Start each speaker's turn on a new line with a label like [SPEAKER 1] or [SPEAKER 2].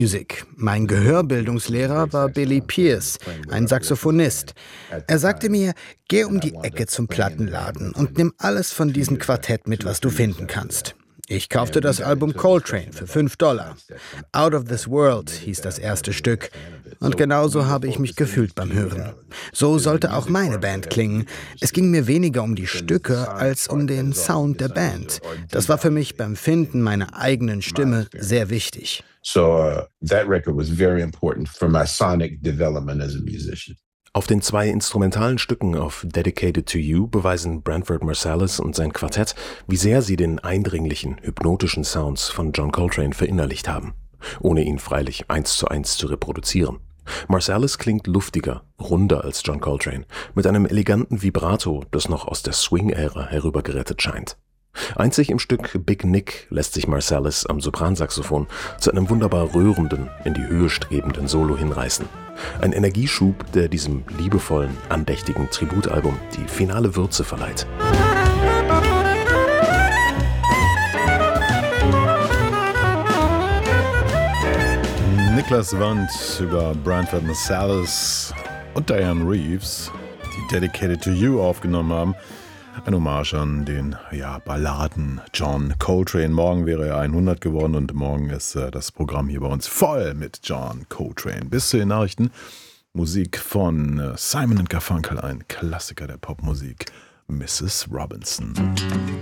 [SPEAKER 1] Musik. Mein Gehörbildungslehrer war Billy Pierce, ein Saxophonist. Er sagte mir, geh um die Ecke zum Plattenladen und nimm alles von diesem Quartett mit, was du finden kannst. Ich kaufte das Album Coltrane für $5. Out of This World hieß das erste Stück. Und genauso habe ich mich gefühlt beim Hören. So sollte auch meine Band klingen. Es ging mir weniger um die Stücke als um den Sound der Band. Das war für mich beim Finden meiner eigenen Stimme sehr wichtig.
[SPEAKER 2] So that record was very important for my sonic development as a musician.
[SPEAKER 3] Auf den 2 instrumentalen Stücken auf Dedicated to You beweisen Branford Marsalis und sein Quartett, wie sehr sie den eindringlichen, hypnotischen Sounds von John Coltrane verinnerlicht haben, ohne ihn freilich 1:1 zu reproduzieren. Marsalis klingt luftiger, runder als John Coltrane, mit einem eleganten Vibrato, das noch aus der Swing-Ära herübergerettet scheint. Einzig im Stück Big Nick lässt sich Marsalis am Sopransaxophon zu einem wunderbar rührenden, in die Höhe strebenden Solo hinreißen. Ein Energieschub, der diesem liebevollen, andächtigen Tributalbum die finale Würze verleiht.
[SPEAKER 4] Niklas Wandt über Branford Marsalis und Diane Reeves, die Dedicated to You aufgenommen haben. Ein Hommage an den Balladen John Coltrane. Morgen wäre er 100 geworden und morgen ist das Programm hier bei uns voll mit John Coltrane. Bis zu den Nachrichten. Musik von Simon & Garfunkel, ein Klassiker der Popmusik, Mrs. Robinson.